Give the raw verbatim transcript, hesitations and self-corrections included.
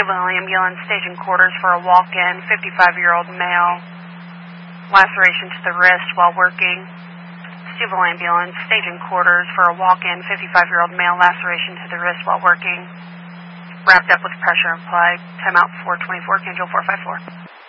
Steubenville ambulance, staging quarters for a walk-in, fifty-five-year-old male, laceration to the wrist while working. Steubenville ambulance, staging quarters for a walk-in, fifty-five-year-old male, laceration to the wrist while working. Wrapped up with pressure applied. Time out four twenty-four, Angel four five four.